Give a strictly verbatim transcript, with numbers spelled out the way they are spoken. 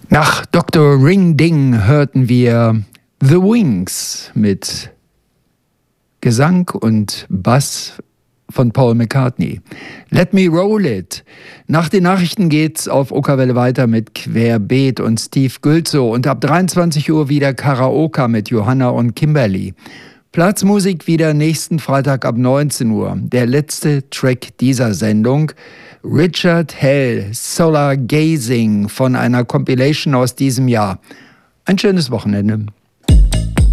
Nach Doktor Ring Ding hörten wir The Wings mit Gesang und Bass von Paul McCartney. Let Me Roll It. Nach den Nachrichten geht's auf Okerwelle weiter mit Querbeet und Steve Gülzow und ab dreiundzwanzig Uhr wieder Karaoke mit Johanna und Kimberly. Platzmusik wieder nächsten Freitag ab neunzehn Uhr. Der letzte Track dieser Sendung: Richard Hell, Solar Gazing von einer Compilation aus diesem Jahr. Ein schönes Wochenende.